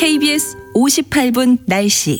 KBS 58분 날씨.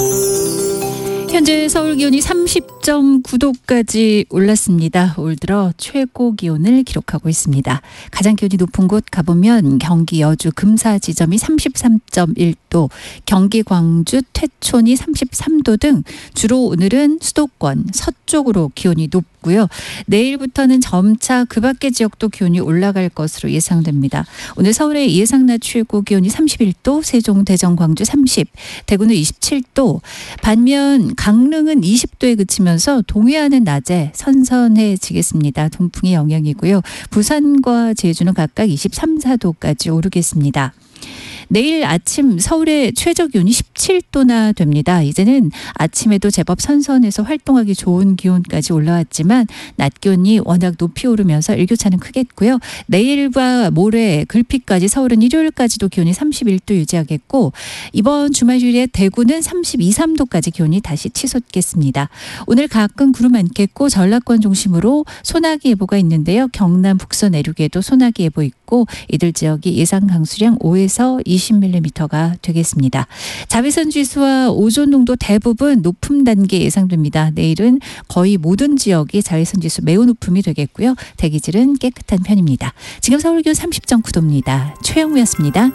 현재 서울 기온이 30.9도까지 올랐습니다. 올 들어 최고 기온을 기록하고 있습니다. 가장 기온이 높은 곳 가보면 경기 여주 금사 지점이 33.1도, 경기 광주 퇴촌이 33도 등 주로 오늘은 수도권 서쪽으로 기온이 높고요. 내일부터는 점차 그 밖의 지역도 기온이 올라갈 것으로 예상됩니다. 오늘 서울의 예상 낮 최고 기온이 31도, 세종, 대전, 광주 30, 대구는 27도, 반면 강릉은 20도에 그치면서 동해안은 낮에 선선해지겠습니다. 동풍의 영향이고요. 부산과 제주는 각각 23, 4도까지 오르겠습니다. 내일 아침 서울의 최저 기온이 17도나 됩니다. 이제는 아침에도 제법 선선해서 활동하기 좋은 기온까지 올라왔지만 낮 기온이 워낙 높이 오르면서 일교차는 크겠고요. 내일과 모레 글피까지 서울은 일요일까지도 기온이 31도 유지하겠고 이번 주말휴일에 대구는 32, 3도까지 기온이 다시 치솟겠습니다. 오늘 가끔 구름 많겠고 전라권 중심으로 소나기 예보가 있는데요. 경남 북서 내륙에도 소나기 예보 있고 이들 지역이 예상 강수량 5에서 20mm가 되겠습니다. 자외선 지수와 오존 농도 대부분 높음 단계 예상됩니다. 내일은 거의 모든 지역이 자외선 지수 매우 높음이 되겠고요. 대기질은 깨끗한 편입니다. 지금 서울 기온 30.9도입니다. 최영우였습니다.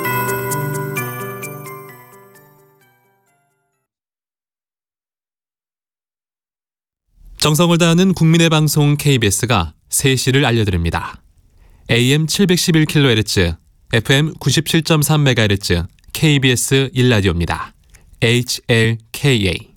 정성을 다하는 국민의 방송 KBS가 3시를 알려드립니다. AM 711kHz, FM 97.3MHz, KBS 1라디오입니다. HLKA